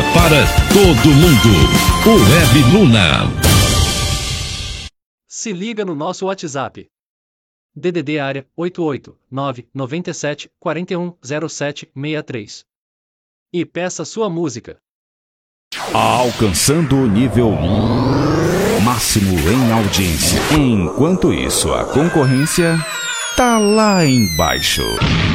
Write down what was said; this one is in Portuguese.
para todo mundo. O Web Luna. Se liga no nosso WhatsApp. DDD área 88997410763. E peça sua música. Alcançando o nível máximo em audiência. Enquanto isso, a concorrência tá lá embaixo.